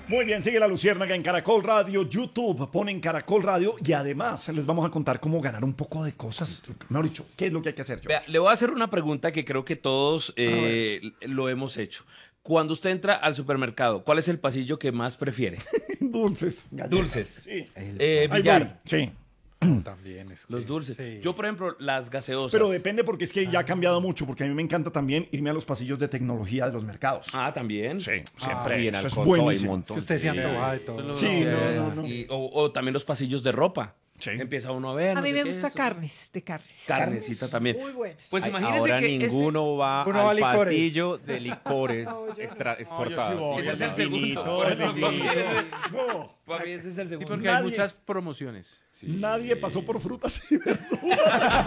Muy bien, sigue la Luciérnaga en Caracol Radio, YouTube, ponen Caracol Radio y además les vamos a contar cómo ganar un poco de cosas. Mejor dicho, ¿qué es lo que hay que hacer, Vea, George? le voy a hacer una pregunta que creo que todos lo hemos hecho. Cuando usted entra al supermercado, ¿cuál es el pasillo que más prefiere? Dulces. galletas. Dulces. Sí. Billar. Ahí voy. Sí. También es Los que- dulces. sí. Yo, por ejemplo, las gaseosas. Pero depende porque es que ya ha cambiado mucho, porque a mí me encanta también irme a los pasillos de tecnología de los mercados. Ah, también. Sí, siempre. Y en eso es Alcosto hay un buenísimo. montón. Que usted se antoja de todo. Sí, no. O también los pasillos de ropa. Sí. Empieza uno a ver. A no mí sé me qué, gusta eso. carnes, de carnes. Carnecita también. Muy buenas. Pues Ay, imagínese ahora que ninguno va Uno va a al licores. pasillo de licores exportados. Ese es el segundo. vinito, el vinito. No, Para mí ese es el Y segundo. porque Nadie- hay muchas promociones. nadie pasó por frutas y verduras.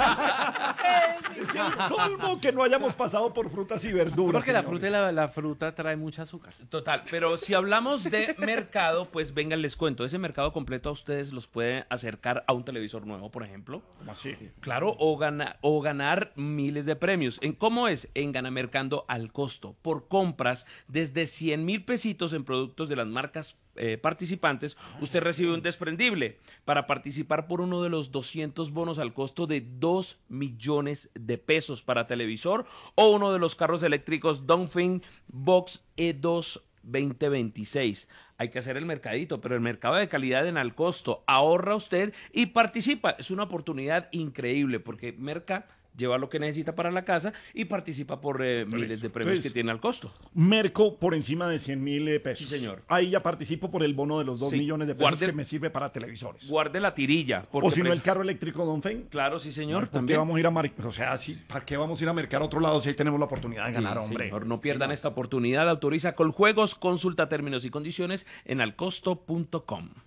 Es el colmo que no hayamos pasado por frutas y verduras. Porque la señores. fruta, la fruta trae mucha azúcar. Total, pero si hablamos de mercado, pues venga, les cuento. Ese mercado completo a ustedes los puede acercar a un televisor nuevo, por ejemplo. ¿Cómo así? Claro, o ganar miles de premios. ¿Cómo es? En Ganamercando al costo. Por compras desde 100,000 pesitos en productos de las marcas participantes, usted recibe un desprendible para participar por uno de los 200 bonos al costo de 2 millones de pesos para televisor o uno de los carros eléctricos Dongfeng Box E2 2026. Hay que hacer el mercadito, pero el mercado de calidad en al costo. Ahorra usted y participa. Es una oportunidad increíble porque Merca lleva lo que necesita para la casa y participa por miles de premios Pues, que tiene al costo. Merco por encima de 100,000 pesos. Sí, señor. Ahí ya participo por el bono de los 2 Sí. millones de pesos Guarde- que me sirve para televisores. Guarde la tirilla. Porque O si no, el presi- carro eléctrico Don Fen. Claro, sí, señor. ¿Por qué También. vamos a ir a o sea, sí, ¿para qué vamos a ir a mercar a otro lado si ahí tenemos la oportunidad de ganar, Sí, hombre? señor, no pierdan esta oportunidad. Autoriza Coljuegos, consulta términos y condiciones en alcosto.com.